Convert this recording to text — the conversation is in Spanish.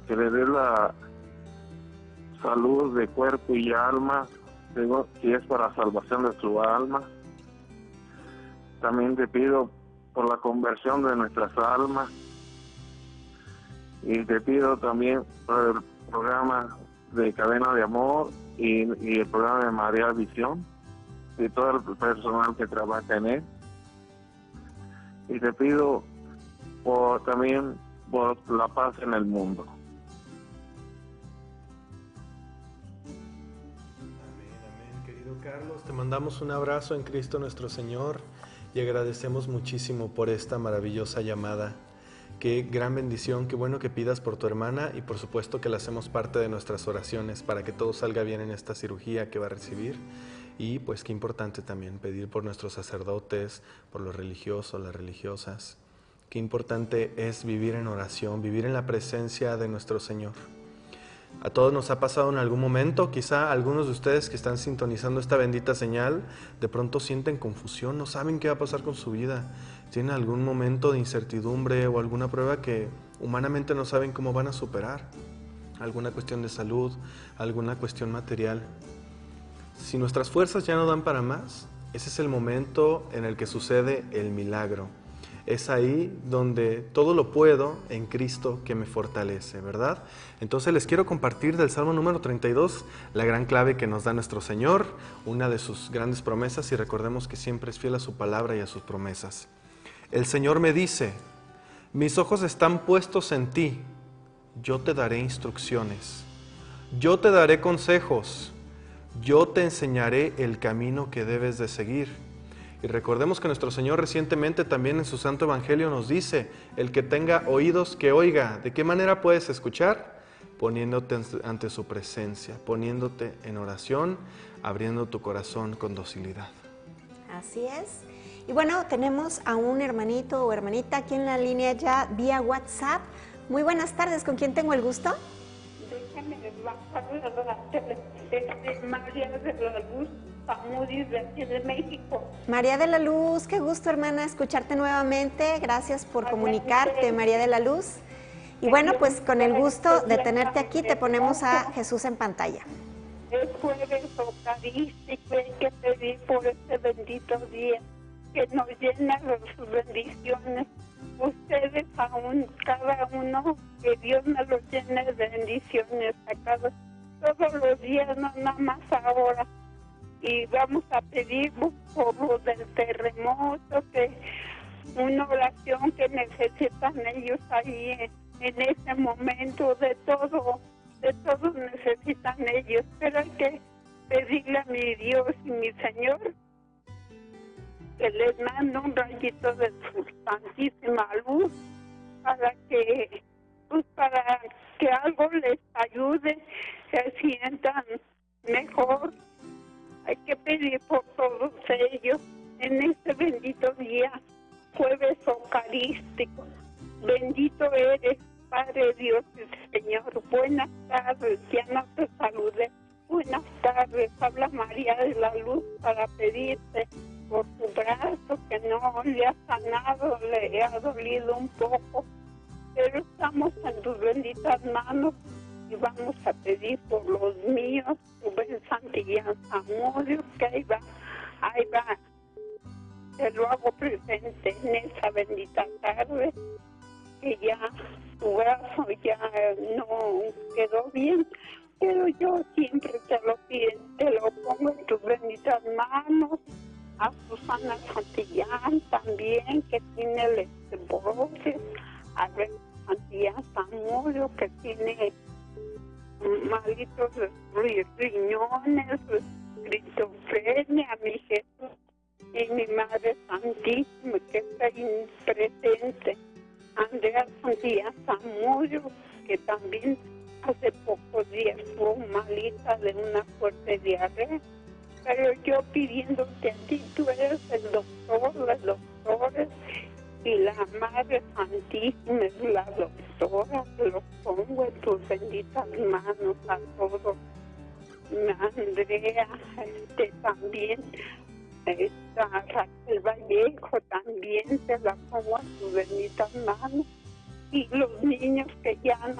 que le dé la salud de cuerpo y alma, si es para salvación de su alma. También te pido por la conversión de nuestras almas, y te pido también por el programa de Cadena de Amor y el programa de María Visión y todo el personal que trabaja en él. Y te pido también por la paz en el mundo. Amén, querido Carlos. Te mandamos un abrazo en Cristo nuestro Señor y agradecemos muchísimo por esta maravillosa llamada. Qué gran bendición, qué bueno que pidas por tu hermana y por supuesto que la hacemos parte de nuestras oraciones para que todo salga bien en esta cirugía que va a recibir. Y pues qué importante también pedir por nuestros sacerdotes, por los religiosos, las religiosas. Qué importante es vivir en oración, vivir en la presencia de nuestro Señor. A todos nos ha pasado en algún momento, quizá algunos de ustedes que están sintonizando esta bendita señal, de pronto sienten confusión, no saben qué va a pasar con su vida. Tienen algún momento de incertidumbre o alguna prueba que humanamente no saben cómo van a superar. Alguna cuestión de salud, alguna cuestión material. Si nuestras fuerzas ya no dan para más, ese es el momento en el que sucede el milagro. Es ahí donde todo lo puedo en Cristo que me fortalece, ¿verdad? Entonces les quiero compartir del Salmo número 32, la gran clave que nos da nuestro Señor, una de sus grandes promesas, y recordemos que siempre es fiel a su palabra y a sus promesas. El Señor me dice, mis ojos están puestos en ti, yo te daré instrucciones, yo te daré consejos, yo te enseñaré el camino que debes de seguir. Y recordemos que nuestro Señor recientemente también en su Santo Evangelio nos dice, el que tenga oídos que oiga. ¿De qué manera puedes escuchar? Poniéndote ante su presencia, poniéndote en oración, abriendo tu corazón con docilidad. Así es. Y bueno, tenemos a un hermanito o hermanita aquí en la línea ya vía WhatsApp. Muy buenas tardes, ¿con quién tengo el gusto? Déjame María de la Luz Zamudio, de aquí de México. María de la Luz, qué gusto, hermana, escucharte nuevamente. Gracias por comunicarte, María de la Luz. Y bueno, pues con el gusto de tenerte aquí, te ponemos a Jesús en pantalla. Es jueves eucarístico, hay que pedir por este bendito día, que nos llena de sus bendiciones. Ustedes aún, cada uno, que Dios me los llene de bendiciones todos los días, no nada más ahora. Y vamos a pedir por lo del terremoto, que una oración que necesitan ellos ahí en ese momento, de todo necesitan ellos, pero hay que pedirle a mi Dios y mi Señor que les mande un rayito de su santísima luz para que algo les ayude, se sientan mejor. Hay que pedir por todos ellos en este bendito día, jueves eucarístico. Bendito eres, Padre Dios y Señor. Buenas tardes, ya no te saludé. Buenas tardes, habla María de la Luz para pedirte por tu brazo que no le ha sanado, le ha dolido un poco, pero estamos en tus benditas manos y vamos a pedir por los míos, Rubén Santillán Zamudio, que ahí va, te lo hago presente en esa bendita tarde, que ya tu brazo ya no quedó bien, pero yo siempre te lo pido, te lo pongo en tus benditas manos. A Susana Santillán también, que tiene el osteoporosis, a Santillán Zamudio, que tiene malitos riñones, esquizofrenia, a mi Jesús y mi Madre Santísima, que está ahí presente, Andrea Santillán Zamudio, que también hace pocos días fue malita de una fuerte diarrea. Pero yo pidiéndote a ti, tú eres el doctor, los doctores, y la Madre Santísima es la doctora, te los pongo en tus benditas manos a todos. Andrea, también, Raquel Vallejo, también te la pongo en tus benditas manos. Y los niños que ya no